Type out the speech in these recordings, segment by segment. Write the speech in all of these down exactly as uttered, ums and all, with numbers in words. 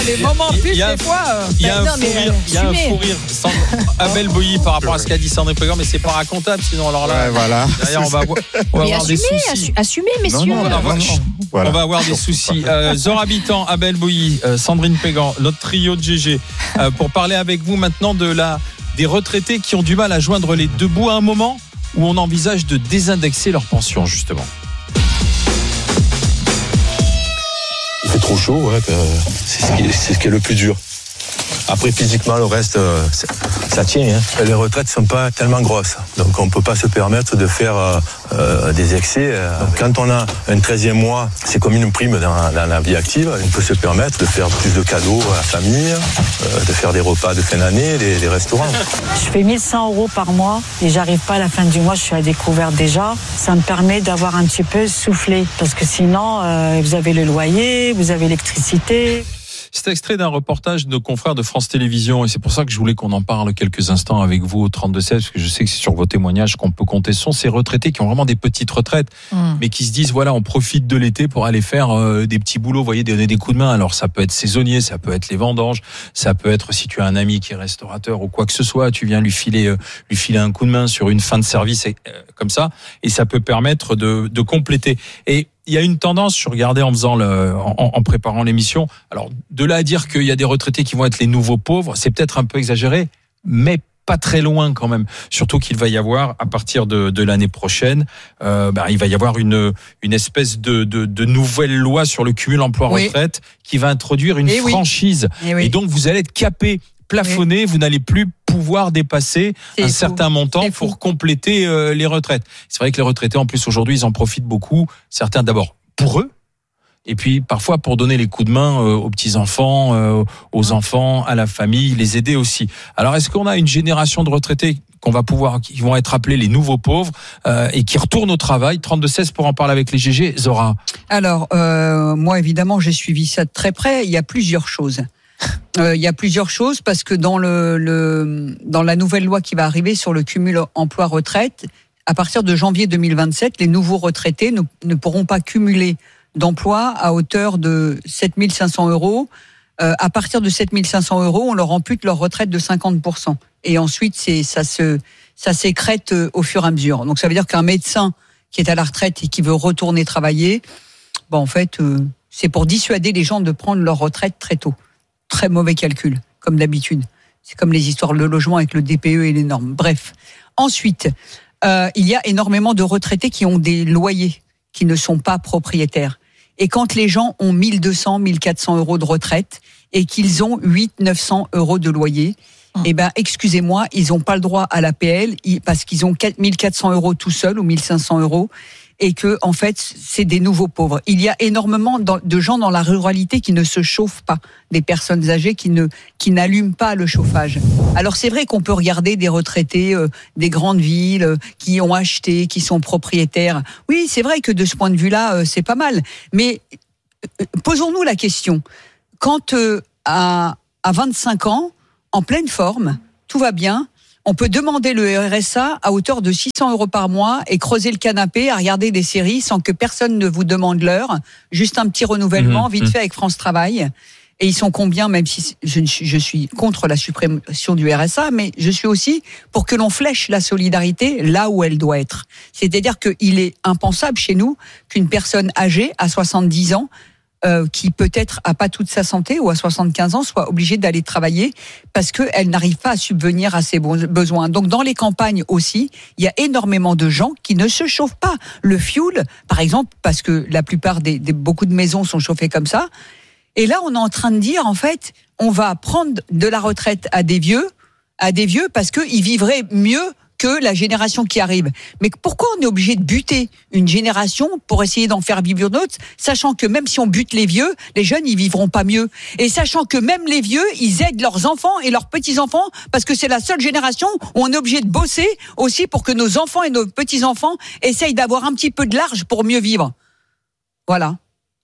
Les moments pires, des fois. Il y a un fou rire, il y a un fou rire. Abel Boilly par rapport à ce qu'a dit Sandrine Pégan, mais c'est pas racontable. Sinon, alors là, ouais, voilà. derrière, on va avoir, on va mais avoir assumez, des soucis. assu- assumez, messieurs. Non, non, non, non, voilà. On va avoir des soucis. Euh, Zora Habitant, Abel Boilly, euh, Sandrine Pégan, notre trio de G G, euh, pour parler avec vous maintenant de la, des retraités qui ont du mal à joindre les deux bouts à un moment où on envisage de désindexer leur pension, justement. Il fait trop chaud, ouais, c'est, ce qui est, c'est ce qui est le plus dur. Après, physiquement, le reste, ça tient. Hein. Les retraites ne sont pas tellement grosses. Donc, on ne peut pas se permettre de faire euh, des excès. Donc, quand on a un treizième mois, c'est comme une prime dans, dans la vie active. On peut se permettre de faire plus de cadeaux à la famille, euh, de faire des repas de fin d'année, des, des restaurants. Je fais mille cent euros par mois et j'arrive pas à la fin du mois, je suis à découvert déjà. Ça me permet d'avoir un petit peu soufflé. Parce que sinon, euh, vous avez le loyer, vous avez l'électricité. C'est extrait d'un reportage de nos confrères de France Télévisions et c'est pour ça que je voulais qu'on en parle quelques instants avec vous au trente-deux seize, parce que je sais que c'est sur vos témoignages qu'on peut compter. Ce sont ces retraités qui ont vraiment des petites retraites, mmh. mais qui se disent voilà, on profite de l'été pour aller faire euh, des petits boulots, vous voyez, donner des coups de main. Alors ça peut être saisonnier, ça peut être les vendanges, ça peut être si tu as un ami qui est restaurateur ou quoi que ce soit, tu viens lui filer euh, lui filer un coup de main sur une fin de service et, euh, comme ça, et ça peut permettre de, de compléter. Et il y a une tendance, je regardais en faisant le, en, en préparant l'émission. Alors, de là à dire qu'il y a des retraités qui vont être les nouveaux pauvres, c'est peut-être un peu exagéré, mais pas très loin quand même. Surtout qu'il va y avoir, à partir de, de l'année prochaine, euh, bah, il va y avoir une, une espèce de, de, de nouvelle loi sur le cumul emploi-retraite oui. qui va introduire une Et franchise. Oui. Et, oui. Et donc, vous allez être capé, plafonné, oui. vous n'allez plus pouvoir dépasser c'est un fou. certain montant c'est pour fou. compléter euh, les retraites. C'est vrai que les retraités, en plus, aujourd'hui, ils en profitent beaucoup. Certains, d'abord, pour eux. Et puis, parfois, pour donner les coups de main euh, aux petits-enfants, euh, aux enfants, à la famille, les aider aussi. Alors, est-ce qu'on a une génération de retraités qu'on va pouvoir, qui vont être appelés les nouveaux pauvres euh, et qui retournent au travail? trente-deux seize pour en parler avec les G G. Zora. Alors, euh, moi, évidemment, j'ai suivi ça de très près. Il y a plusieurs choses. Euh, il y a plusieurs choses parce que dans le, le dans la nouvelle loi qui va arriver sur le cumul emploi-retraite, à partir de janvier deux mille vingt-sept, les nouveaux retraités ne, ne pourront pas cumuler d'emploi à hauteur de sept mille cinq cents euros. Euh, à partir de sept mille cinq cents euros, on leur ampute leur retraite de cinquante pour cent. Et ensuite, c'est, ça, se, ça s'écrète au fur et à mesure. Donc ça veut dire qu'un médecin qui est à la retraite et qui veut retourner travailler, bon, en fait, euh, c'est pour dissuader les gens de prendre leur retraite très tôt. Très mauvais calcul, comme d'habitude. C'est comme les histoires de logement avec le D P E et les normes. Bref. Ensuite, euh, il y a énormément de retraités qui ont des loyers, qui ne sont pas propriétaires. Et quand les gens ont mille deux cents, mille quatre cents euros de retraite et qu'ils ont huit cents, neuf cents euros de loyer, mmh. eh ben, excusez-moi, ils n'ont pas le droit à l'A P L parce qu'ils ont mille quatre cents euros tout seuls ou mille cinq cents euros. Et que, en fait, c'est des nouveaux pauvres. Il y a énormément de gens dans la ruralité qui ne se chauffent pas, des personnes âgées qui ne qui n'allument pas le chauffage. Alors c'est vrai qu'on peut regarder des retraités euh, des grandes villes euh, qui ont acheté, qui sont propriétaires. Oui, c'est vrai que de ce point de vue-là, euh, c'est pas mal. Mais euh, posons-nous la question. Quand euh, à à vingt-cinq ans, en pleine forme, tout va bien. On peut demander le R S A à hauteur de six cents euros par mois et creuser le canapé à regarder des séries sans que personne ne vous demande l'heure. Juste un petit renouvellement, mmh, vite mmh. fait avec France Travail. Et ils sont combien, même si je, je suis contre la suppression du R S A, mais je suis aussi pour que l'on flèche la solidarité là où elle doit être. C'est-à-dire qu'il est impensable chez nous qu'une personne âgée à soixante-dix ans Euh, qui peut-être a pas toute sa santé ou à soixante-quinze ans soit obligée d'aller travailler parce qu'elle n'arrive pas à subvenir à ses besoins. Donc dans les campagnes aussi, il y a énormément de gens qui ne se chauffent pas. Le fioul, par exemple, parce que la plupart des, des beaucoup de maisons sont chauffées comme ça. Et là, on est en train de dire, en fait, on va prendre de la retraite à des vieux, à des vieux parce qu'ils vivraient mieux que la génération qui arrive. Mais pourquoi on est obligé de buter une génération pour essayer d'en faire vivre une autre, sachant que même si on bute les vieux, les jeunes, ils vivront pas mieux. Et sachant que même les vieux, ils aident leurs enfants et leurs petits-enfants, parce que c'est la seule génération où on est obligé de bosser aussi pour que nos enfants et nos petits-enfants essayent d'avoir un petit peu de large pour mieux vivre. Voilà.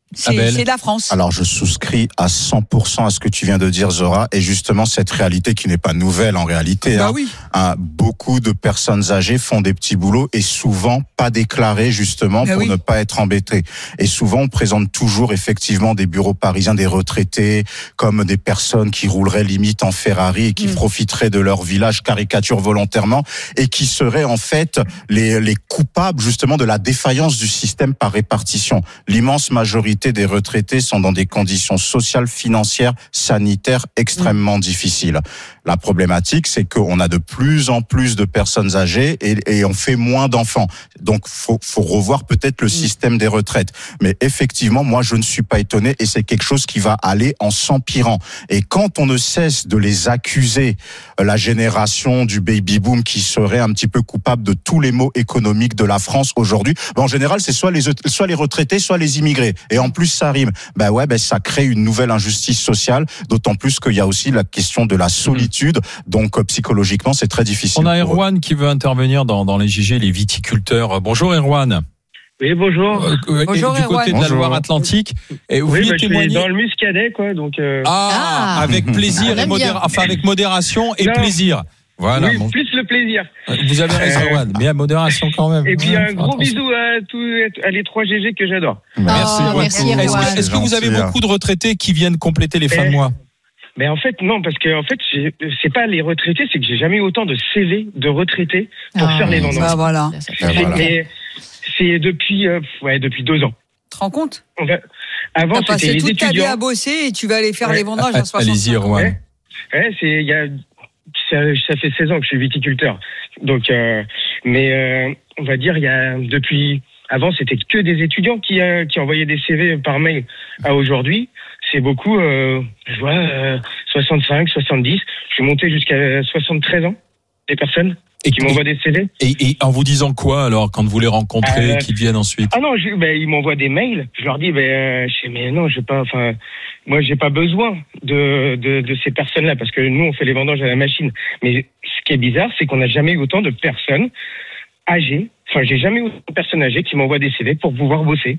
C'est, c'est la France. Alors, je souscris à cent pour cent à ce que tu viens de dire, Zora, et justement, cette réalité qui n'est pas nouvelle en réalité. Bah hein, oui. hein, beaucoup de personnes âgées font des petits boulots et souvent pas déclarés justement bah pour oui. ne pas être embêtés. Et souvent, on présente toujours effectivement des bureaux parisiens, des retraités, comme des personnes qui rouleraient limite en Ferrari et qui mmh. profiteraient de leur village, caricature volontairement, et qui seraient en fait les, les coupables justement de la défaillance du système par répartition. L'immense majorité des retraités sont dans des conditions sociales, financières, sanitaires extrêmement mmh. difficiles. La problématique, c'est qu'on a de plus en plus de personnes âgées et, et on fait moins d'enfants. Donc, faut, faut revoir peut-être le mmh. système des retraites. Mais effectivement, moi, je ne suis pas étonné et c'est quelque chose qui va aller en s'empirant. Et quand on ne cesse de les accuser, la génération du baby-boom qui serait un petit peu coupable de tous les maux économiques de la France aujourd'hui, ben en général, c'est soit les, soit les retraités, soit les immigrés. Et en plus, ça rime. Ben ouais, ben ça crée une nouvelle injustice sociale, d'autant plus qu'il y a aussi la question de la solitude. Donc, euh, psychologiquement, c'est très difficile. On a Erwan qui veut intervenir dans, dans les J G, les viticulteurs. Bonjour Erwan. Oui, bonjour. Euh, bonjour du Erwan. côté de la Loire-Atlantique. Et vous oui, vouliez bah, témoigner. Je suis dans le Muscadet, quoi. Donc, euh... ah, ah, avec plaisir et modération. Enfin, avec modération et non. plaisir. Voilà. Oui, bon. plus le plaisir. Vous avez raison, Erwan, mais à modération quand même. Et puis un gros attention. bisou à tous à les trois G G que j'adore. Merci, oh, merci Erwan. Est-ce, que, est-ce que vous avez gentil, beaucoup de retraités qui viennent compléter les fins eh, de mois? Mais en fait, non, parce que en fait, j'ai, c'est pas les retraités, c'est que j'ai jamais eu autant de C V de retraités pour ah, faire les vendanges. Bah voilà. C'est, voilà. Mais, c'est depuis, euh, ouais, depuis deux ans. Tu te rends compte? Va, avant, T'as c'était passé les toute étudiants. ta vie à bosser et tu vas aller faire ouais. les vendanges à soixante-cinq. Allez-y, Erwan. Ouais, ouais, c'est, il y a, ça, ça fait seize ans que je suis viticulteur. Donc, euh, mais euh, on va dire, il y a depuis. Avant, c'était que des étudiants qui, euh, qui envoyaient des C V par mail. À aujourd'hui, c'est beaucoup. Euh, je vois euh, soixante-cinq, soixante-dix. Je suis monté jusqu'à soixante-treize ans. Des personnes et qui m'envoient des C V. Et, et en vous disant quoi alors quand vous les rencontrez, euh, qu'ils viennent ensuite? Ah non, je, ben, ils m'envoient des mails. Je leur dis, ben, euh, je sais, mais non, j'ai pas. Enfin, moi, j'ai pas besoin de, de de ces personnes-là parce que nous, on fait les vendanges à la machine. Mais ce qui est bizarre, c'est qu'on n'a jamais eu autant de personnes âgées. Enfin, j'ai jamais eu autant de personnes âgées qui m'envoient des C V pour pouvoir bosser.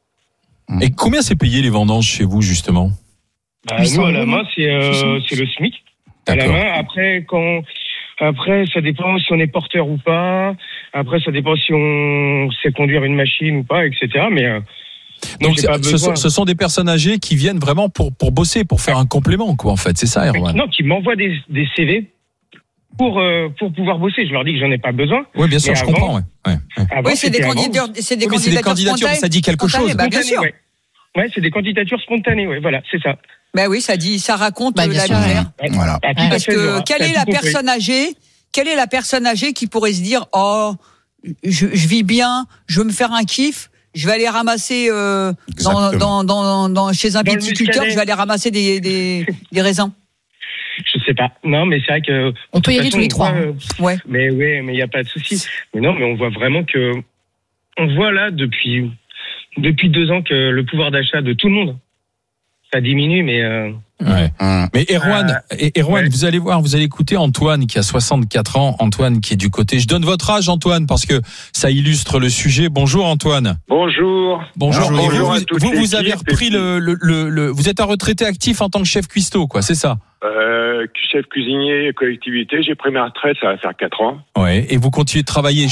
Et combien c'est payé les vendanges chez vous justement? Bah, nous, à la main, c'est euh, c'est le SMIC. À la main. Après, quand après, ça dépend si on est porteur ou pas. Après, ça dépend si on sait conduire une machine ou pas, et cetera. Mais euh, donc, ce sont, ce sont des personnes âgées qui viennent vraiment pour pour bosser, pour faire un complément, quoi. En fait, c'est ça, Erwan. Non, qui m'envoient des des C V. Pour, euh, pour pouvoir bosser, je leur dis que j'en ai pas besoin. Oui, bien sûr, mais je avant, comprends. Ouais. Ouais, ouais. Avant, oui, c'est des, candidatures, c'est des oui, candidatures, c'est des candidatures, ça dit quelque chose. Bah, bien sûr. Ouais. ouais, c'est des candidatures spontanées, ouais, voilà, c'est ça. Ben bah oui, ça dit, ça raconte bah, la misère. Ouais. Voilà. Ah, ouais. Parce que quelle est la personne âgée, quelle est la personne âgée qui pourrait se dire, oh, je, je vis bien, je veux me faire un kiff, je vais aller ramasser euh, dans, dans, dans, dans, chez un viticulteur, je vais aller ramasser des, des, des raisins. Je sais pas. Non, mais c'est vrai que on peut y aller tous les trois. Euh, ouais. Mais ouais, mais il y a pas de souci. Mais non, mais on voit vraiment que on voit là depuis depuis deux ans que le pouvoir d'achat de tout le monde ça diminue, mais. Euh, ouais. Mmh. Mais Erwan, euh, Erwan, ouais. vous allez voir, vous allez écouter Antoine qui a soixante-quatre ans. Antoine qui est du côté. Je donne votre âge, Antoine, parce que ça illustre le sujet. Bonjour, Antoine. Bonjour. Bonjour. Bonjour, vous, bonjour vous, vous, vous avez repris le, le, le, le. Vous êtes un retraité actif en tant que chef cuistot, quoi, c'est ça? Euh, chef cuisinier, collectivité. J'ai pris ma retraite, ça va faire quatre ans. Ouais. Et vous continuez de travailler